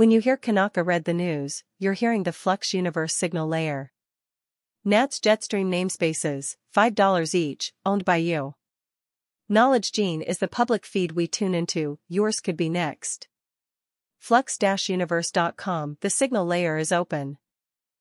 When you hear Kanaka read the news, you're hearing the Flux Universe signal layer. NATS Jetstream namespaces, $5 each, owned by you. Knowledge Gene is the public feed we tune into, yours could be next. Flux-universe.com. The signal layer is open.